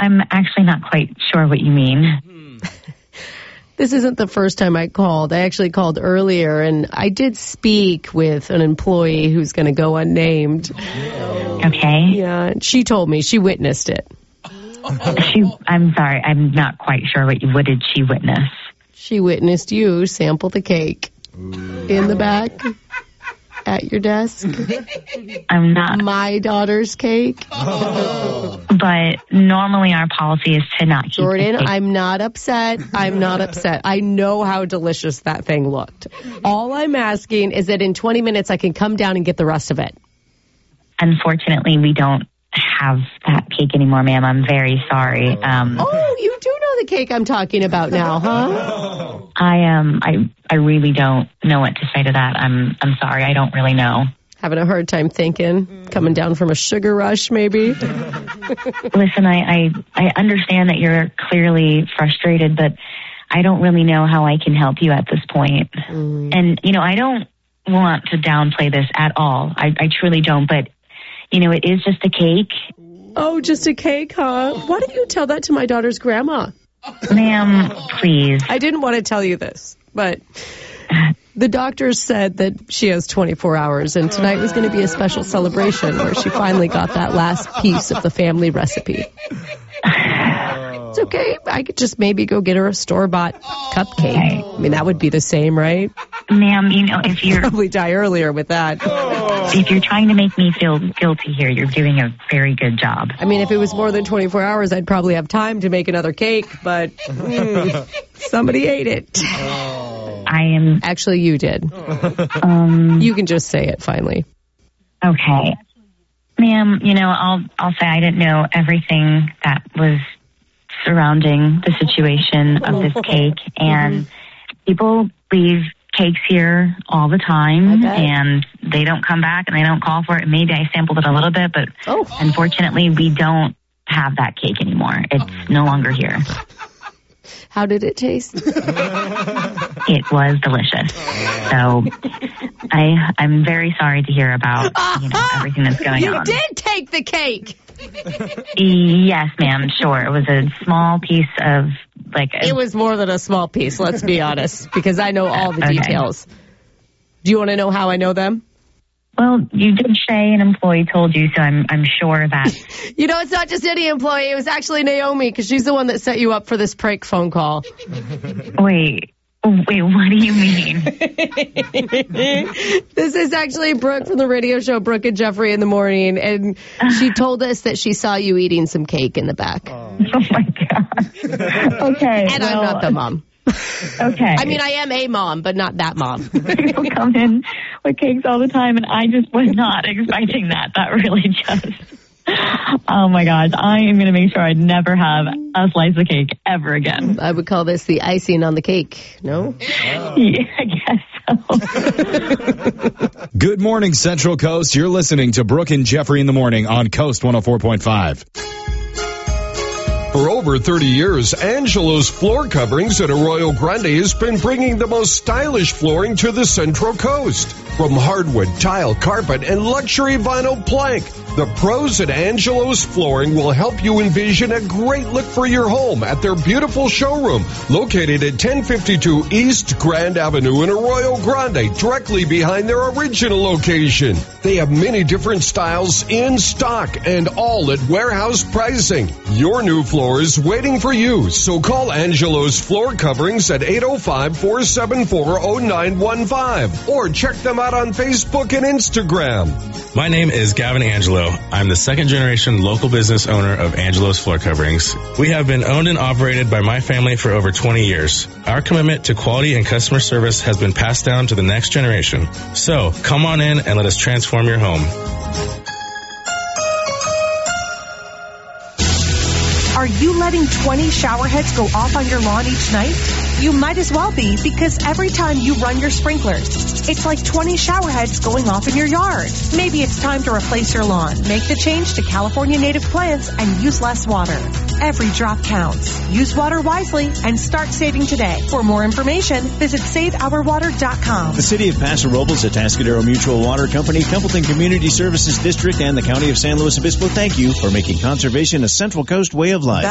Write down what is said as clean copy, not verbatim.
I'm actually not quite sure what you mean. This isn't the first time I called. I actually called earlier, and I did speak with an employee who's going to go unnamed. Okay. Yeah, and she told me she witnessed it. I'm sorry, I'm not quite sure what did she witness? She witnessed you sample the cake in the back at your desk. I'm not. My daughter's cake. But normally our policy is to not keep Jordan, I'm not upset. I'm not upset. I know how delicious that thing looked. All I'm asking is that in 20 minutes I can come down and get the rest of it. Unfortunately, we don't have that cake anymore, ma'am. I'm very sorry. Oh, you do know the cake I'm talking about now, huh? I really don't know what to say to that. I'm sorry. I don't really know. Having a hard time thinking, coming down from a sugar rush, maybe. Listen, I understand that you're clearly frustrated, but I don't really know how I can help you at this point. And, I don't want to downplay this at all. I truly don't, but, it is just a cake. Oh, just a cake, huh? Why didn't you tell that to my daughter's grandma? Ma'am, please. I didn't want to tell you this, but the doctors said that she has 24 hours, and tonight was going to be a special celebration where she finally got that last piece of the family recipe. It's okay. I could just maybe go get her a store-bought cupcake. I mean, that would be the same, right? Ma'am, if you're... Probably die earlier with that. If you're trying to make me feel guilty here, you're doing a very good job. I mean, if it was more than 24 hours, I'd probably have time to make another cake, but somebody ate it. I am... Actually, you did. You can just say it, finally. Okay. Ma'am, I'll say I didn't know everything that was surrounding the situation of this cake, and people leave cakes here all the time, and they don't come back and they don't call for it. Maybe I sampled it a little bit, but unfortunately we don't have that cake anymore. It's no longer here. How did it taste? It was delicious. So I'm very sorry to hear about everything that's going on. You did take the cake. Yes, ma'am. Sure. It was a small piece of It was more than a small piece, let's be honest, because I know all the details. Do you want to know how I know them? Well, you did say an employee told you, so I'm sure that... It's not just any employee. It was actually Naomi, because she's the one that set you up for this prank phone call. Wait, what do you mean? This is actually Brooke from the radio show Brooke and Jeffrey in the Morning, and she told us that she saw you eating some cake in the back. Oh my God. Okay. And I'm not the mom. Okay. I mean, I am a mom, but not that mom. People come in with cakes all the time, and I just was not expecting that. That really just... Oh, my gosh. I am going to make sure I never have a slice of cake ever again. I would call this the icing on the cake, no? Yeah, I guess so. Good morning, Central Coast. You're listening to Brooke and Jeffrey in the Morning on Coast 104.5. For over 30 years, Angelo's Floor Coverings at Arroyo Grande has been bringing the most stylish flooring to the Central Coast. From hardwood, tile, carpet, and luxury vinyl plank, the pros at Angelo's Flooring will help you envision a great look for your home at their beautiful showroom located at 1052 East Grand Avenue in Arroyo Grande, directly behind their original location. They have many different styles in stock and all at warehouse pricing. Your new floor is waiting for you, so call Angelo's Floor Coverings at 805-474-0915 or check them out on Facebook and Instagram. My name is Gavin Angelo. I'm the second generation local business owner of Angelo's Floor Coverings. We have been owned and operated by my family for over 20 years. Our commitment to quality and customer service has been passed down to the next generation. So come on in and let us transform your home. Are you letting 20 shower heads go off on your lawn each night? You might as well be, because every time you run your sprinklers, it's like 20 shower heads going off in your yard. Maybe it's time to replace your lawn. Make the change to California native plants and use less water. Every drop counts. Use water wisely and start saving today. For more information, visit SaveOurWater.com. The City of Paso Robles, Atascadero Mutual Water Company, Templeton Community Services District, and the County of San Luis Obispo thank you for making conservation a Central Coast way of life.